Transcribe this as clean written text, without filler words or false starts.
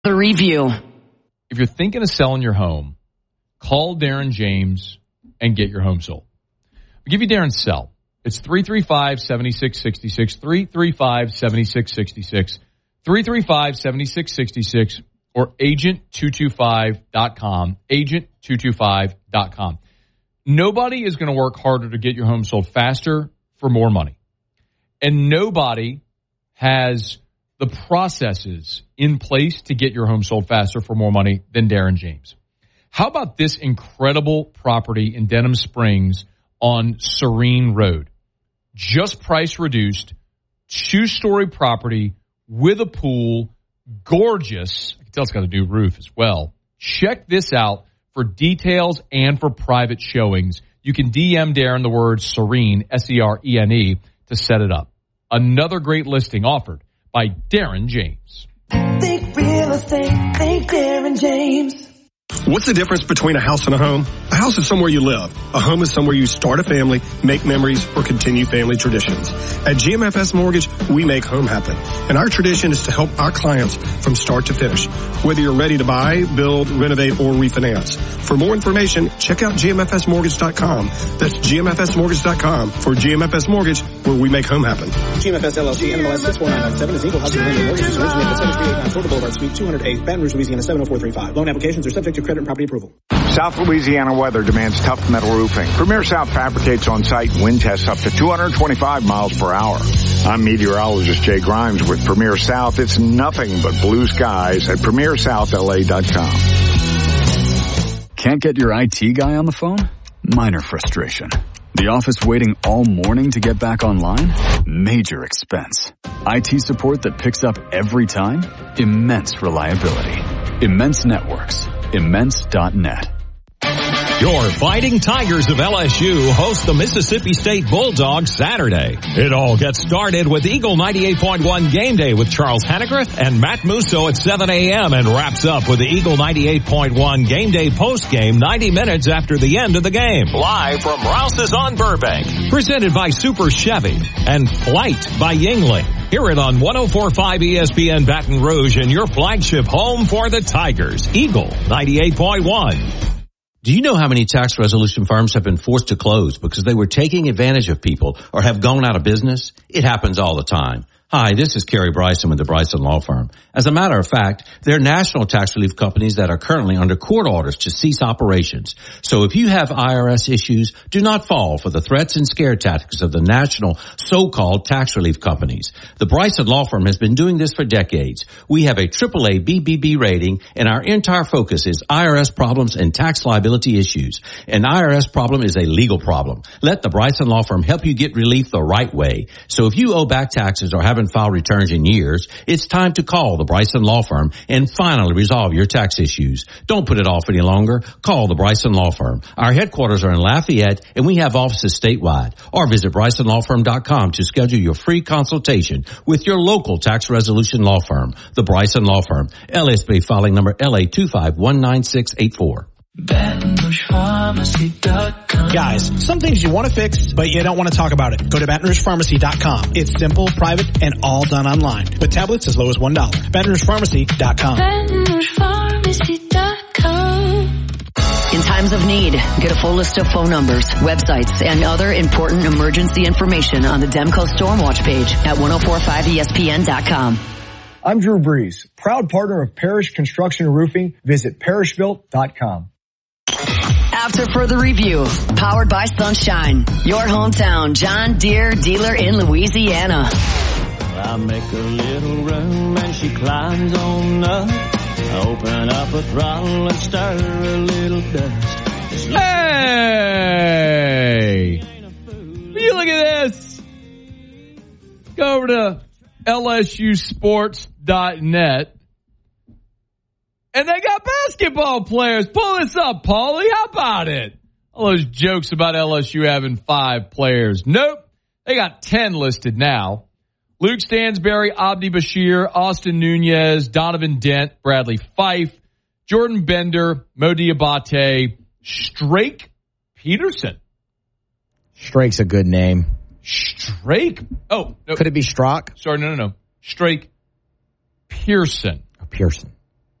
The review. If you're thinking of selling your home, call Darren James and get your home sold. I'll give you Darren's cell. It's 335-7666, 335-7666, 335-7666, or agent225.com, agent225.com. Nobody is going to work harder to get your home sold faster for more money. And nobody has the processes in place to get your home sold faster for more money than Darren James. How about this incredible property in Denham Springs on Serene Road? Just price reduced, 2-story property with a pool, gorgeous. I can tell it's got a new roof as well. Check this out for details and for private showings. You can DM Darren the word Serene, S-E-R-E-N-E, to set it up. Another great listing offered by Darren James. Think real estate, think Darren James. What's the difference between a house and a home? A house is somewhere you live. A home is somewhere you start a family, make memories, or continue family traditions. At GMFS Mortgage, we make home happen. And our tradition is to help our clients from start to finish. Whether you're ready to buy, build, renovate, or refinance. For more information, check out GMFSmortgage.com. That's GMFSmortgage.com for GMFS Mortgage, where we make home happen. GMFS LLC, NMLS 64997 is equal housing lender mortgages originated at 7389 Florida Boulevard, Suite 208, Baton Rouge, Louisiana 70435. Loan applications are subject to credit and property approval. South Louisiana weather demands tough metal roofing. Premier South fabricates on-site wind tests up to 225 miles per hour. I'm meteorologist Jay Grimes with Premier South. It's nothing but blue skies at PremierSouthLA.com. Can't get your IT guy on the phone? Minor frustration. The office waiting all morning to get back online? Major expense. IT support that picks up every time? Immense reliability. Immense Networks. Immense.net. Your Fighting Tigers of LSU host the Mississippi State Bulldogs Saturday. It all gets started with Eagle 98.1 Game Day with Charles Hannegriff and Matt Musso at 7 a.m. and wraps up with the Eagle 98.1 Game Day postgame 90 minutes after the end of the game. Live from Rouse's on Burbank. Presented by Super Chevy and Flight by Yingling. Hear it on 104.5 ESPN Baton Rouge and your flagship home for the Tigers. Eagle 98.1. Do you know how many tax resolution firms have been forced to close because they were taking advantage of people or have gone out of business? It happens all the time. Hi, this is Kerry Bryson with the Bryson Law Firm. As a matter of fact, there are national tax relief companies that are currently under court orders to cease operations. So if you have IRS issues, do not fall for the threats and scare tactics of the national so-called tax relief companies. The Bryson Law Firm has been doing this for decades. We have a AAA BBB rating, and our entire focus is IRS problems and tax liability issues. An IRS problem is a legal problem. Let the Bryson Law Firm help you get relief the right way. So if you owe back taxes or haven't filed returns in years, it's time to call the Bryson Law Firm and finally resolve your tax issues. Don't put it off any longer. Call the Bryson Law Firm. Our headquarters are in Lafayette, and we have offices statewide. Or visit BrysonLawFirm.com to schedule your free consultation with your local tax resolution law firm. The Bryson Law Firm. LSB filing number LA2519684. BatonRougePharmacy.com. Guys, some things you want to fix, but you don't want to talk about it. Go to BatonRougePharmacy.com. It's simple, private, and all done online. With tablets as low as $1. BatonRougePharmacy.com. BatonRougePharmacy.com. In times of need, get a full list of phone numbers, websites, and other important emergency information on the Demco Stormwatch page at 1045ESPN.com. I'm Drew Brees, proud partner of Parrish Construction and Roofing. Visit parrishbuilt.com. After further review, powered by Sunshine, your hometown John Deere dealer in Louisiana. I make a little room and she climbs on up. I open up a throttle and stir a little dust. Hey! Will you look at this? Go over to LSUsports.net. And they got basketball players. Pull this up, Paulie. How about it? All those jokes about LSU having 5 players. Nope. They got 10 listed now. Luke Stansberry, Abdi Bashir, Austin Nunez, Donovan Dent, Bradley Fife, Jordan Bender, Mo Diabate, Strake Peterson. Strake's a good name. Strake? Oh. No. Could it be Strock? Sorry, no. Strake Pearson. Pearson.